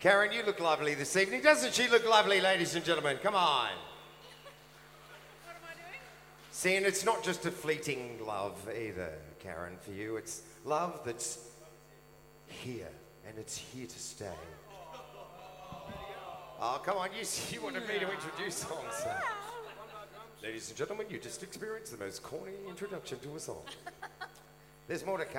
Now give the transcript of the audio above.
Karen, you look lovely this evening. Doesn't she look lovely, ladies and gentlemen? Come on. What am I doing? See, and it's not just a fleeting love either, Karen, for you. It's love that's here, and it's here to stay. Oh, come on, you wanted me to introduce songs. So. Ladies and gentlemen, you just experienced the most corny introduction to a song. There's more to come.